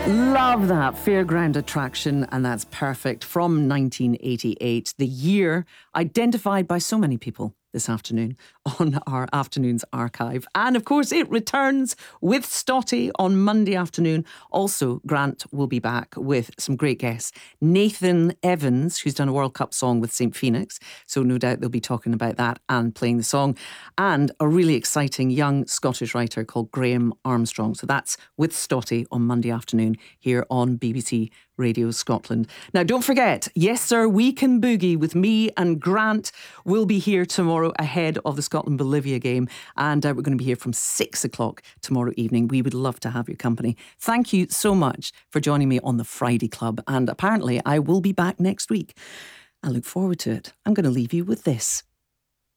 Love that fairground attraction, and that's perfect. From 1988, the year identified by so many people this afternoon on our afternoon's archive. And of course, it returns with Stotty on Monday afternoon. Also, Grant will be back with some great guests. Nathan Evans, who's done a World Cup song with St. Phoenix. So no doubt they'll be talking about that and playing the song. And a really exciting young Scottish writer called Graham Armstrong. So that's with Stotty on Monday afternoon here on BBC Radio Scotland. Now, don't forget, yes, sir, We Can Boogie with me and Grant will be here tomorrow ahead of the Scotland-Bolivia game. And we're going to be here from 6 o'clock tomorrow evening. We would love to have your company. Thank you so much for joining me on the Friday Club. And apparently I will be back next week. I look forward to it. I'm going to leave you with this.